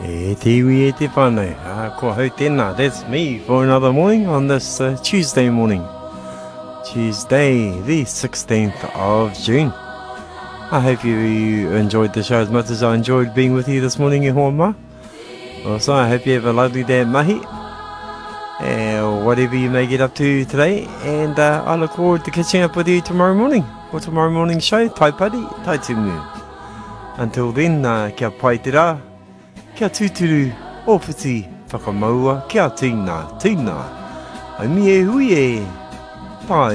E te iwi e te whānau. Kua hau tēnā, that's me for another morning on this Tuesday morning. Tuesday, the 16th of June. I hope you enjoyed the show as much as I enjoyed being with you this morning in Hoama. Also, I hope you have a lovely day at mahi. Whatever you may get up to today. And I look forward to catching up with you tomorrow morning. For tomorrow morning's show, taipari, taitungu. Until then, kia pai te rā. Kia tūturu, ōpiti, whakamaua, kia tīna, tīna. Aumi e hui e. Pai.